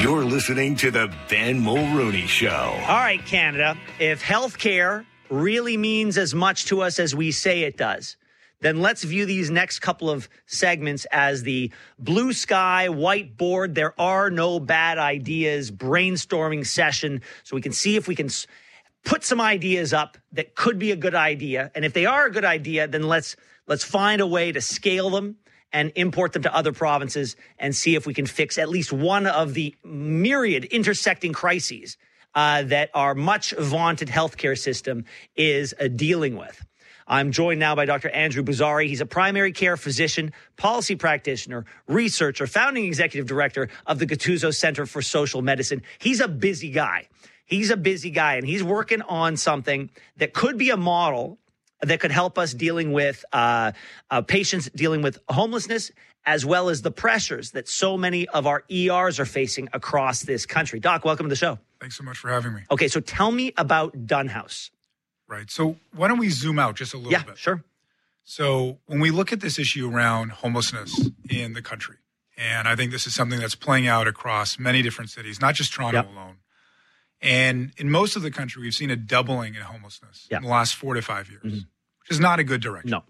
You're listening to the Ben Mulrooney Show. All right, Canada, if healthcare really means as much to us as we say it does, then let's view these next couple of segments as the blue sky, whiteboard, there are no bad ideas, brainstorming session, so we can see if we can put some ideas up that could be a good idea. And if they are a good idea, then let's find a way to scale them and import them to other provinces and see if we can fix at least one of the myriad intersecting crises that our much vaunted healthcare system is dealing with. I'm joined now by Dr. Andrew Boozary. He's a primary care physician, policy practitioner, researcher, founding executive director of the Gattuso Center for Social Medicine. He's a busy guy. And he's working on something that could be a model that could help us dealing with patients dealing with homelessness, as well as the pressures that so many of our ERs are facing across this country. Doc, welcome to the show. Thanks so much for having me. Okay, so tell me about Dunhouse. Right. So why don't we zoom out just a little bit? Yeah, sure. So when we look at this issue around homelessness in the country, and I think this is something that's playing out across many different cities, not just Toronto alone. And in most of the country, we've seen a doubling in homelessness in the last 4 to 5 years, which is not a good direction. No.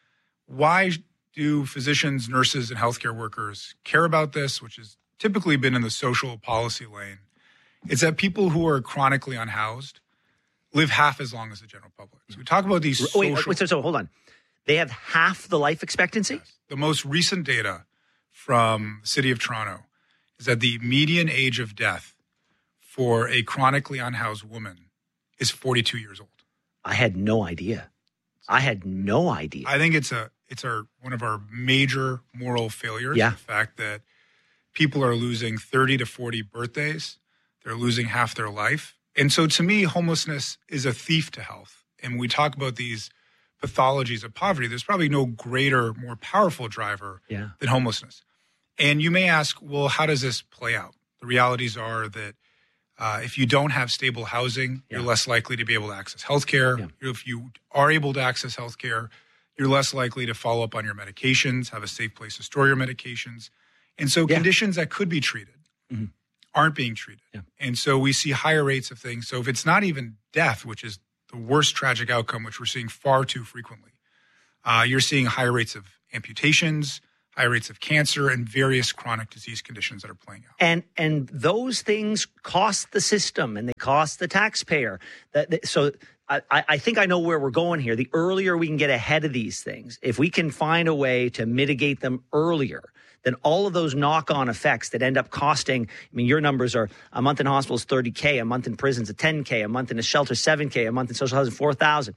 Why do physicians, nurses, and healthcare workers care about this, which has typically been in the social policy lane? It's that people who are chronically unhoused live half as long as the general public. So we talk about these So hold on. They have half the life expectancy? Yes. The most recent data from the city of Toronto is that the median age of death for a chronically unhoused woman is 42 years old. I had no idea. I think it's one of our major moral failures. Yeah. The fact that people are losing 30 to 40 birthdays. They're losing half their life. And so to me, homelessness is a thief to health. And when we talk about these pathologies of poverty, there's probably no greater, more powerful driver than homelessness. And you may ask, well, how does this play out? The realities are that if you don't have stable housing, you're less likely to be able to access healthcare. Yeah. If you are able to access healthcare, you're less likely to follow up on your medications, have a safe place to store your medications. And so conditions that could be treated aren't being treated. Yeah. And so we see higher rates of things. So if it's not even death, which is the worst tragic outcome, which we're seeing far too frequently, you're seeing higher rates of amputations, high rates of cancer, and various chronic disease conditions that are playing out. And those things cost the system and they cost the taxpayer. So I think I know where we're going here. The earlier we can get ahead of these things, if we can find a way to mitigate them earlier, then all of those knock-on effects that end up costing, I mean, your numbers are a month in hospitals, $30K, a month in prisons, $10K, a month in a shelter, $7K, a month in social housing, $4,000.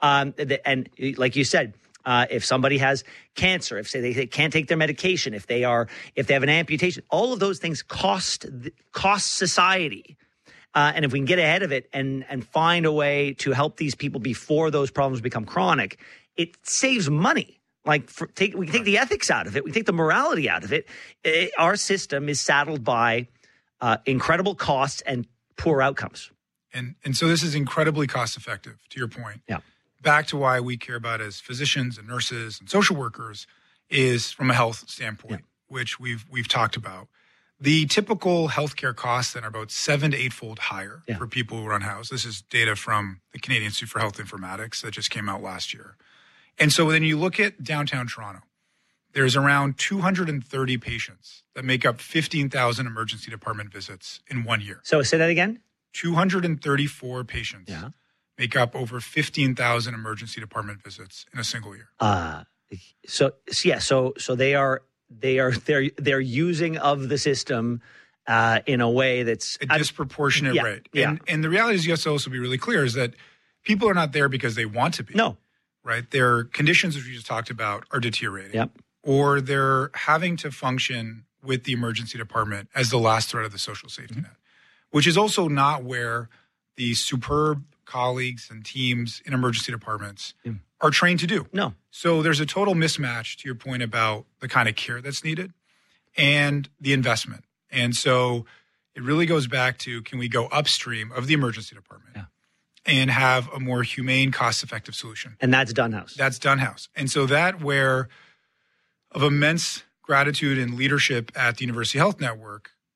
And like you said, if somebody has cancer, if say they can't take their medication, if they have an amputation, all of those things cost society. And if we can get ahead of it and find a way to help these people before those problems become chronic, it saves money. Like we can take the ethics out of it, we take the morality out of it. Our system is saddled by incredible costs and poor outcomes. And so this is incredibly cost effective, to your point. Yeah. Back to why we care about as physicians and nurses and social workers is from a health standpoint, which we've talked about. The typical healthcare costs then are about 7 to 8-fold higher for people who are unhoused. This is data from the Canadian Institute for Health Informatics that just came out last year. And so then you look at downtown Toronto, there's around 230 patients that make up 15,000 emergency department visits in 1 year. So say that again? 234 patients make up over 15,000 emergency department visits in a single year. So they're using of the system in a way that's a disproportionate rate. And the reality is, you have to also be really clear, is that people are not there because they want to be. No. Right? Their conditions, which we just talked about, are deteriorating. Yep. Or they're having to function with the emergency department as the last threat of the social safety net, which is also not where the superb colleagues and teams in emergency departments are trained to do. No. So there's a total mismatch, to your point about the kind of care that's needed and the investment. And so it really goes back to, can we go upstream of the emergency department and have a more humane, cost-effective solution? And that's Dunhouse. That's Dunhouse. And so that where of immense gratitude and leadership at the University Health Network,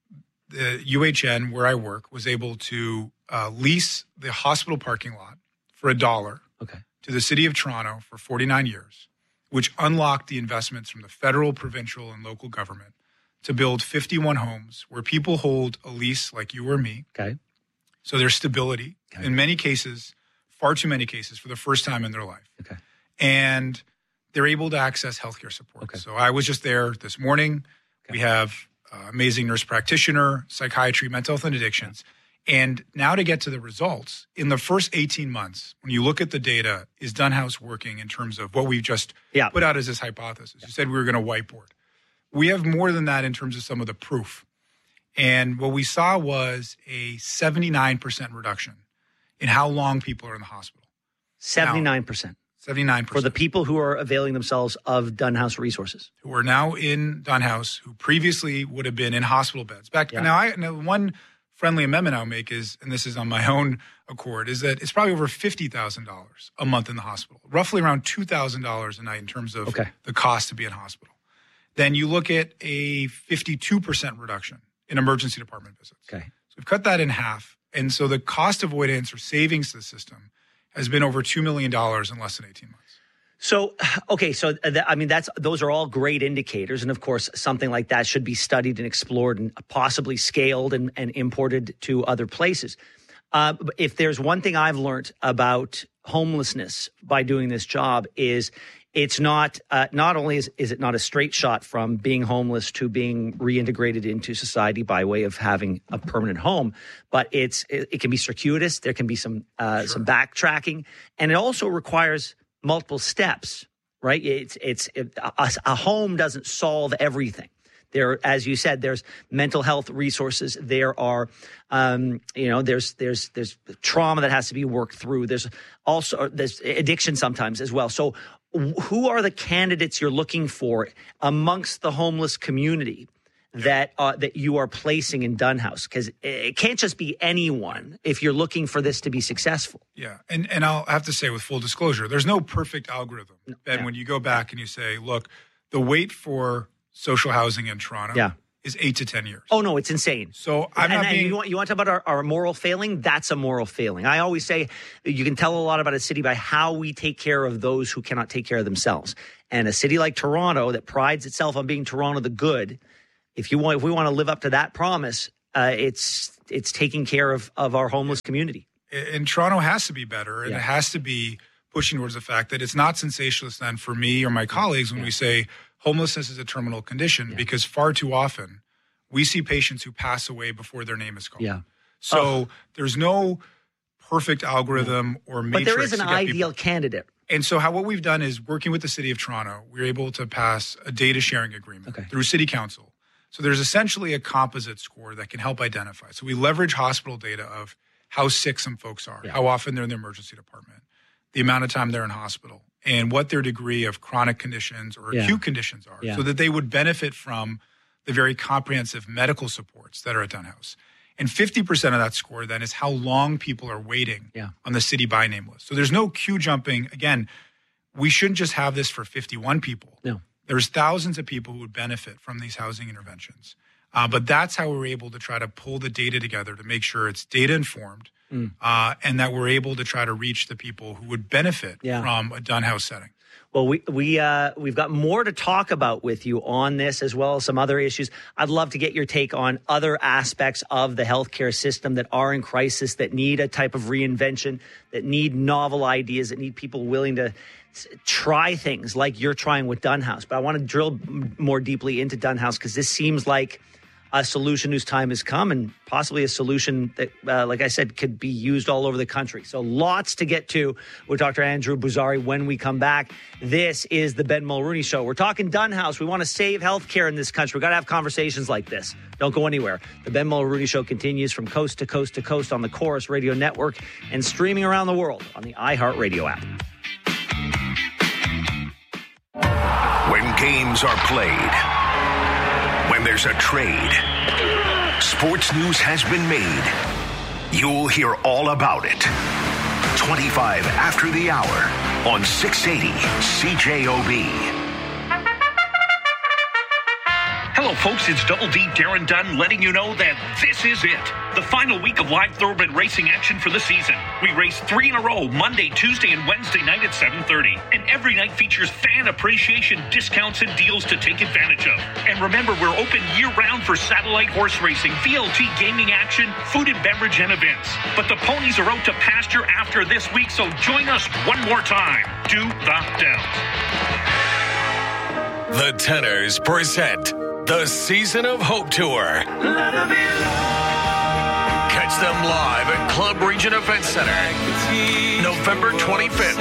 the UHN, where I work, was able to lease the hospital parking lot for $1 to the city of Toronto for 49 years, which unlocked the investments from the federal, provincial, and local government to build 51 homes where people hold a lease like you or me. Okay. So there's stability. Okay. In many cases, far too many cases, for the first time in their life. Okay. And they're able to access healthcare support. Okay. So I was just there this morning. Okay. We have amazing nurse practitioner, psychiatry, mental health and addictions. And now to get to the results, in the first 18 months, when you look at the data, is Dunhouse working in terms of what we've just put out as this hypothesis? You said we were going to whiteboard. We have more than that in terms of some of the proof. And what we saw was a 79% reduction in how long people are in the hospital. 79%. 79%. For the people who are availing themselves of Dunhouse resources. Who are now in Dunhouse, who previously would have been in hospital beds. Now, one friendly amendment I'll make is, and this is on my own accord, is that it's probably over $50,000 a month in the hospital. Roughly around $2,000 a night in terms of the cost to be in hospital. Then you look at a 52% reduction in emergency department visits. Okay. So we've cut that in half. And so the cost avoidance or savings to the system has been over $2 million in less than 18 months. So, those are all great indicators. And of course, something like that should be studied and explored and possibly scaled and imported to other places. If there's one thing I've learned about homelessness by doing this job is it's not only is it not a straight shot from being homeless to being reintegrated into society by way of having a permanent home, but it can be circuitous. There can be some backtracking, and it also requires multiple steps. Right? A home doesn't solve everything. There, as you said, there's mental health resources. There are, there's trauma that has to be worked through. There's addiction sometimes as well. So, who are the candidates you're looking for amongst the homeless community that you are placing in Dunhouse? Because it can't just be anyone if you're looking for this to be successful. Yeah, and I'll have to say with full disclosure, there's no perfect algorithm. And when you go back and you say, look, the wait for social housing in Toronto is 8 to 10 years. Oh, no, it's insane. So you want to talk about our moral failing? That's a moral failing. I always say you can tell a lot about a city by how we take care of those who cannot take care of themselves. And a city like Toronto that prides itself on being Toronto the good, if we want to live up to that promise, it's taking care of our homeless community. And Toronto has to be better, and it has to be pushing towards the fact that it's not sensationalist then for me or my colleagues when we say homelessness is a terminal condition, because far too often we see patients who pass away before their name is called. Yeah. So there's no perfect algorithm or matrix. But there is an ideal candidate. And so what we've done is working with the city of Toronto, we're able to pass a data sharing agreement through city council. So there's essentially a composite score that can help identify. So we leverage hospital data of how sick some folks are, how often they're in the emergency department, the amount of time they're in hospital, and what their degree of chronic conditions or acute conditions are, so that they would benefit from the very comprehensive medical supports that are at Dunhouse. And 50% of that score then is how long people are waiting on the city by name list. So there's no queue jumping. Again, we shouldn't just have this for 51 people. No. There's thousands of people who would benefit from these housing interventions. But that's how we're able to try to pull the data together to make sure it's data informed and that we're able to try to reach the people who would benefit from a Dunhouse setting. Well, we've got more to talk about with you on this as well as some other issues. I'd love to get your take on other aspects of the healthcare system that are in crisis, that need a type of reinvention, that need novel ideas, that need people willing to try things like you're trying with Dunhouse. But I want to drill more deeply into Dunhouse because this seems like a solution whose time has come and possibly a solution that, like I said, could be used all over the country. So lots to get to with Dr. Andrew Boozary when we come back. This is the Ben Mulrooney Show. We're talking Dunhouse. We want to save healthcare in this country. We've got to have conversations like this. Don't go anywhere. The Ben Mulrooney Show continues from coast to coast to coast on the Chorus Radio Network and streaming around the world on the iHeartRadio app. When games are played, when there's a trade, sports news has been made. You'll hear all about it. 25 after the hour on 680 CJOB. Hello, Hello, folks. It's Double D Darren Dunn letting you know that this is it. The final week of live thoroughbred racing action for the season. We race 3 in a row, Monday, Tuesday, and Wednesday night at 7:30. And every night features fan appreciation discounts and deals to take advantage of. And remember, we're open year-round for satellite horse racing, VLT gaming action, food and beverage, and events. But the ponies are out to pasture after this week, so join us one more time. Do the Downs. The Tenors present the Season of Hope Tour. Catch them live at Club Region Event Center, November 25th.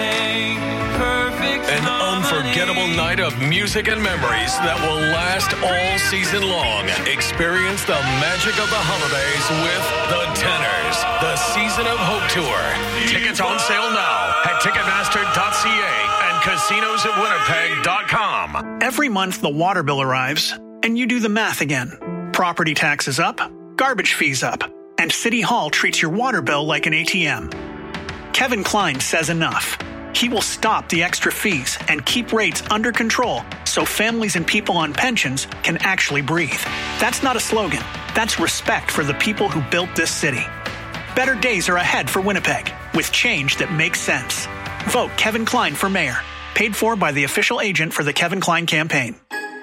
An unforgettable night of music and memories that will last all season long. Experience the magic of the holidays with the Tenors, the Season of Hope Tour. Tickets on sale now at Ticketmaster.ca and casinosofwinnipeg.com. Every month the water bill arrives, and you do the math again. Property taxes up, garbage fees up, and City Hall treats your water bill like an ATM. Kevin Klein says enough. He will stop the extra fees and keep rates under control so families and people on pensions can actually breathe. That's not a slogan. That's respect for the people who built this city. Better days are ahead for Winnipeg, with change that makes sense. Vote Kevin Klein for mayor. Paid for by the official agent for the Kevin Klein campaign.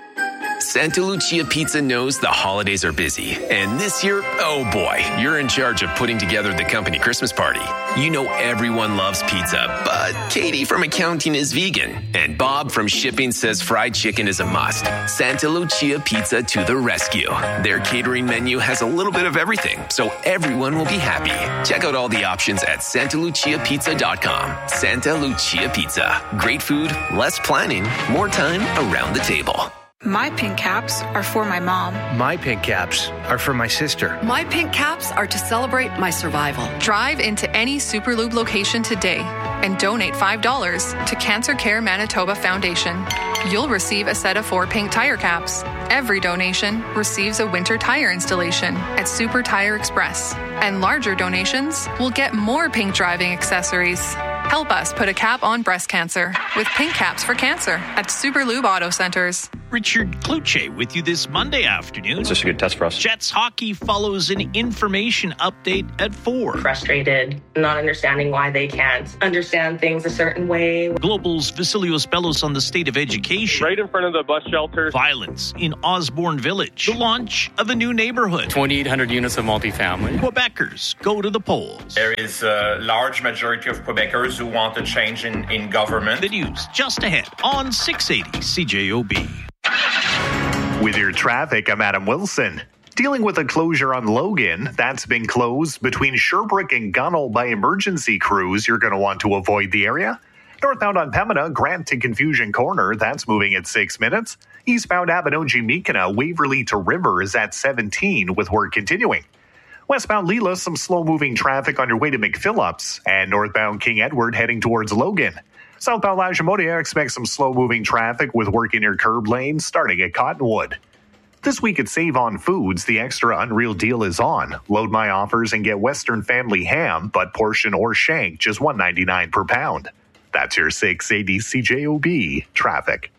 Santa Lucia Pizza knows the holidays are busy. And this year, oh boy, you're in charge of putting together the company Christmas party. You know everyone loves pizza, but Katie from accounting is vegan. And Bob from shipping says fried chicken is a must. Santa Lucia Pizza to the rescue. Their catering menu has a little bit of everything, so everyone will be happy. Check out all the options at santaluciapizza.com. Santa Lucia Pizza. Great food, less planning, more time around the table. My pink caps are for my mom. My pink caps are for my sister. My pink caps are to celebrate my survival. Drive into any Superlube location today and donate $5 to Cancer Care Manitoba Foundation. You'll receive a set of 4 pink tire caps. Every donation receives a winter tire installation at Super Tire Express. And larger donations will get more pink driving accessories. Help us put a cap on breast cancer with pink caps for cancer at Superlube Auto Centers. Richard Kluche with you this Monday afternoon. It's just a good test for us. Jets hockey follows an information update at 4. Frustrated, not understanding why they can't understand things a certain way. Global's Vasilios Bellos on the state of education. Right in front of the bus shelter. Violence in Osborne Village. The launch of a new neighborhood. 2,800 units of multifamily. Quebecers go to the polls. There is a large majority of Quebecers who want a change in government. The news just ahead on 680 CJOB. With your traffic, I'm Adam Wilson. Dealing with a closure on Logan that's been closed between Sherbrooke and Gunnell by emergency crews. You're going to want to avoid the area. Northbound on Pembina, Grant to Confusion Corner, that's moving at 6 minutes. Eastbound Abinogi-Mekina, Waverly to Rivers at 17 with work continuing. Westbound Leela, some slow-moving traffic on your way to McPhillips, and northbound King Edward heading towards Logan. Southbound Lagimodiere, expect some slow-moving traffic with work in your curb lane starting at Cottonwood. This week at Save On Foods, the extra Unreal deal is on. Load my offers and get Western Family Ham, but portion or shank, just $1.99 per pound. That's your 680 CJOB traffic.